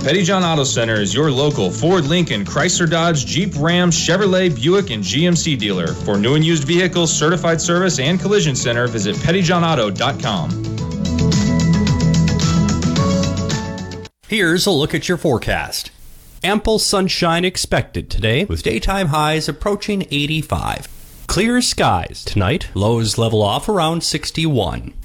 Petty John Auto Center is your local Ford, Lincoln, Chrysler, Dodge, Jeep, Ram, Chevrolet, Buick, and GMC dealer. For new and used vehicles, certified service, and collision center, visit pettyjohnauto.com. Here's a look at your forecast. Ample sunshine expected today with daytime highs approaching 85. Clear skies tonight, lows level off around 61.